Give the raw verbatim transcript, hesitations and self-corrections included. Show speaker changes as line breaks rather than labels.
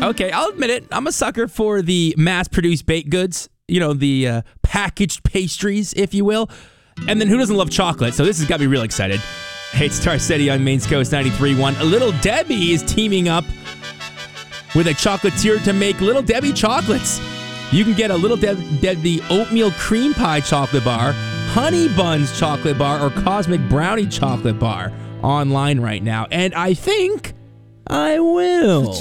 Okay, I'll admit it. I'm a sucker for the mass-produced baked goods. You know, the uh, packaged pastries, if you will. And then who doesn't love chocolate? So this has got me real excited. Hey, it's Star City on Maine's Coast ninety-three point one. Little Debbie is teaming up with a chocolatier to make Little Debbie chocolates. You can get a Little De- Debbie oatmeal cream pie chocolate bar, honey buns chocolate bar, or cosmic brownie chocolate bar online right now. And I think I will.